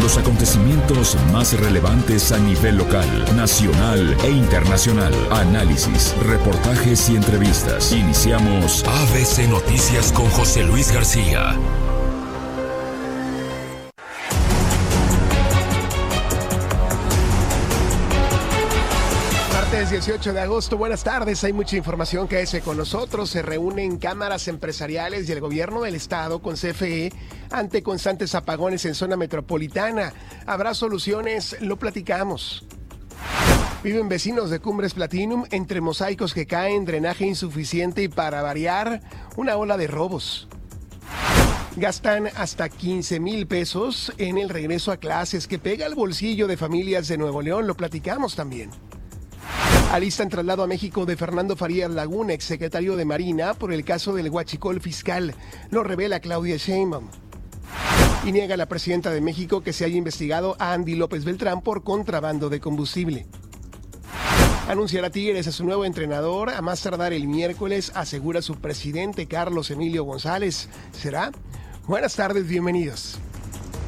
Los acontecimientos más relevantes a nivel local, nacional e internacional. Análisis, reportajes y entrevistas. Iniciamos ABC Noticias con José Luis García. Martes 18 de agosto, buenas tardes. Hay mucha información. Quédese con nosotros. Se reúnen cámaras empresariales y el gobierno del estado con CFE ante constantes apagones en zona metropolitana. ¿Habrá soluciones? Lo platicamos. Viven vecinos de Cumbres Platinum entre mosaicos que caen, drenaje insuficiente y, para variar, una ola de robos. Gastan hasta 15,000 pesos en el regreso a clases que pega al bolsillo de familias de Nuevo León. Lo platicamos también. Alistan traslado a México de Fernando Farías Laguna, exsecretario de Marina, por el caso del huachicol fiscal. Lo revela Claudia Sheinbaum. Y niega la presidenta de México que se haya investigado a Andy López Beltrán por contrabando de combustible. Anunciará Tigres a su nuevo entrenador a más tardar el miércoles, asegura su presidente Carlos Emilio González. ¿Será? Buenas tardes, bienvenidos.